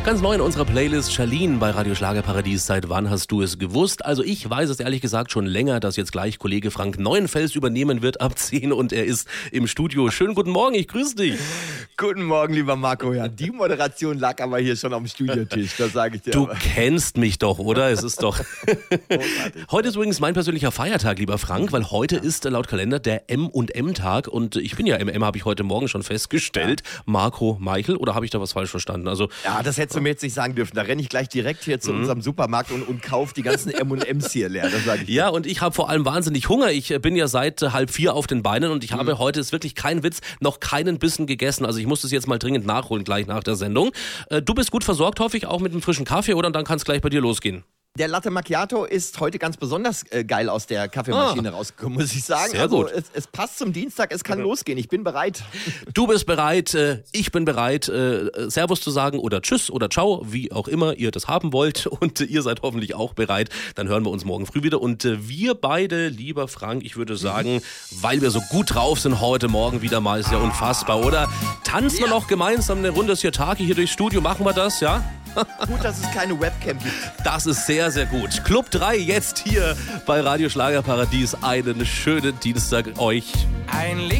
Ganz neu in unserer Playlist Charlene bei Radio Schlagerparadies. Seit wann hast du es gewusst? Also ich weiß es ehrlich gesagt schon länger, dass jetzt gleich Kollege Frank Neuenfels übernehmen wird ab 10 und er ist im Studio. Schönen guten Morgen, ich grüße dich. Guten Morgen, lieber Marco. Ja, die Moderation lag aber hier schon am Studiotisch, das sage ich dir. Du aber. kennst mich doch, oder? Es ist doch... Heute ist übrigens mein persönlicher Feiertag, lieber Frank, weil heute ist laut Kalender der M&M-Tag und ich bin ja M&M, habe ich heute Morgen schon festgestellt. Marco Meichel, oder habe ich da was falsch verstanden? Also Ja, das hättest du mir jetzt nicht sagen dürfen. Da renne ich gleich direkt hier zu unserem Supermarkt und kaufe die ganzen M&M's hier leer, das sage ich dir. ja, und ich habe vor allem wahnsinnig Hunger. Ich bin ja seit 3:30 auf den Beinen und ich habe heute, ist wirklich kein Witz, noch keinen Bissen gegessen. Also ich muss das jetzt mal dringend nachholen, gleich nach der Sendung. Du bist gut versorgt, hoffe ich, auch mit einem frischen Kaffee, oder? Und dann kann es gleich bei dir losgehen. Der Latte Macchiato ist heute ganz besonders geil aus der Kaffeemaschine rausgekommen, muss ich sagen. Sehr gut. Es passt zum Dienstag, es kann losgehen. Ich bin bereit. Du bist bereit, ich bin bereit, Servus zu sagen oder Tschüss oder Ciao, wie auch immer ihr das haben wollt. Und ihr seid hoffentlich auch bereit. Dann hören wir uns morgen früh wieder. Und wir beide, lieber Frank, ich würde sagen, weil wir so gut drauf sind heute Morgen wieder mal, ist ja unfassbar, oder? Tanzen wir noch gemeinsam eine Runde Sirtaki hier durchs Studio, machen wir das, ja? Gut, dass es keine Webcam gibt. Das ist sehr, sehr gut. Club 3 jetzt hier bei Radio Schlagerparadies. Einen schönen Dienstag euch.